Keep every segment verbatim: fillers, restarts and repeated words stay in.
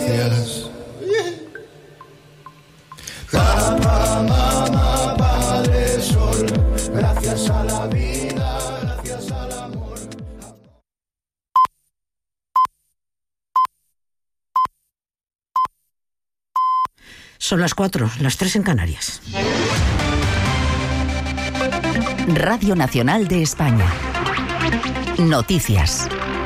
gracias. Papá, mamá, Padre Sol, gracias a la vida, gracias al amor. Son las cuatro, las tres en Canarias. Radio Nacional de España. Noticias.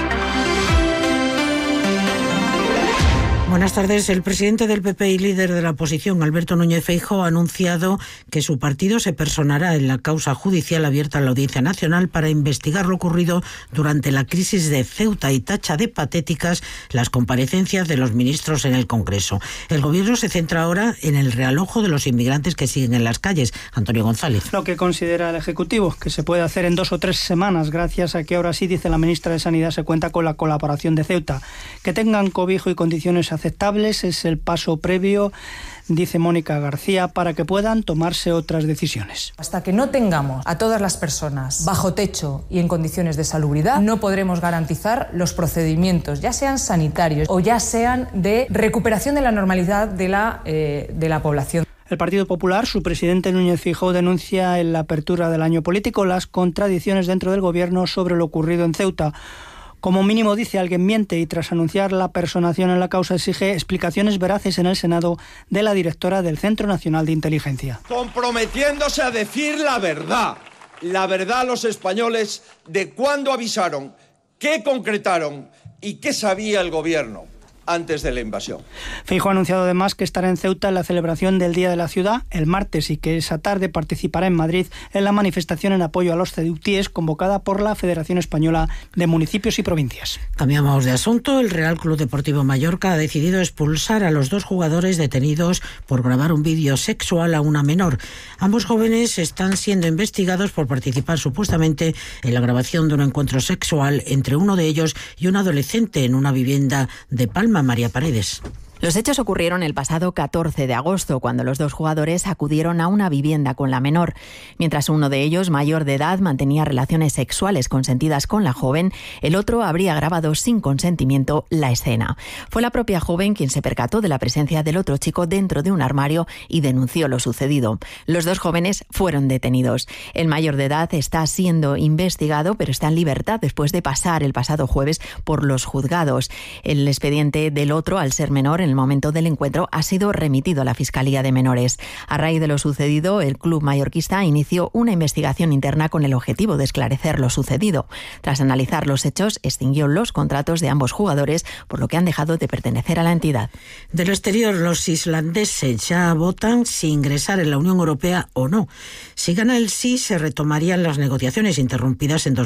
Buenas tardes. El presidente del P P y líder de la oposición, Alberto Núñez Feijóo, ha anunciado que su partido se personará en la causa judicial abierta en la Audiencia Nacional para investigar lo ocurrido durante la crisis de Ceuta y tacha de patéticas las comparecencias de los ministros en el Congreso. El Gobierno se centra ahora en el realojo de los inmigrantes que siguen en las calles. Antonio González. Lo que considera el Ejecutivo, que se puede hacer en dos o tres semanas, gracias a que ahora sí, dice la ministra de Sanidad, se cuenta con la colaboración de Ceuta. Que tengan cobijo y condiciones aceptables es el paso previo, dice Mónica García, para que puedan tomarse otras decisiones. Hasta que no tengamos a todas las personas bajo techo y en condiciones de salubridad, no podremos garantizar los procedimientos, ya sean sanitarios o ya sean de recuperación de la normalidad de la, eh, de la población. El Partido Popular, su presidente Núñez Feijóo, denuncia en la apertura del año político las contradicciones dentro del Gobierno sobre lo ocurrido en Ceuta. Como mínimo, dice, alguien miente y tras anunciar la personación en la causa exige explicaciones veraces en el Senado de la directora del Centro Nacional de Inteligencia. Comprometiéndose a decir la verdad, la verdad a los españoles de cuándo avisaron, qué concretaron y qué sabía el Gobierno antes de la invasión. Feijóo ha anunciado además que estará en Ceuta en la celebración del Día de la Ciudad el martes y que esa tarde participará en Madrid en la manifestación en apoyo a los ceutíes convocada por la Federación Española de Municipios y Provincias. Cambiamos de asunto. El Real Club Deportivo Mallorca ha decidido expulsar a los dos jugadores detenidos por grabar un vídeo sexual a una menor. Ambos jóvenes están siendo investigados por participar supuestamente en la grabación de un encuentro sexual entre uno de ellos y un adolescente en una vivienda de Palma. María Paredes. Los hechos ocurrieron el pasado catorce de agosto, cuando los dos jugadores acudieron a una vivienda con la menor. Mientras uno de ellos, mayor de edad, mantenía relaciones sexuales consentidas con la joven, el otro habría grabado sin consentimiento la escena. Fue la propia joven quien se percató de la presencia del otro chico dentro de un armario y denunció lo sucedido. Los dos jóvenes fueron detenidos. El mayor de edad está siendo investigado, pero está en libertad después de pasar el pasado jueves por los juzgados. El expediente del otro, al ser menor, en el momento del encuentro, ha sido remitido a la Fiscalía de Menores. A raíz de lo sucedido, el club mallorquista inició una investigación interna con el objetivo de esclarecer lo sucedido. Tras analizar los hechos, extinguió los contratos de ambos jugadores, por lo que han dejado de pertenecer a la entidad. Del exterior, los islandeses ya votan si ingresar en la Unión Europea o no. Si gana el sí, se retomarían las negociaciones interrumpidas en dos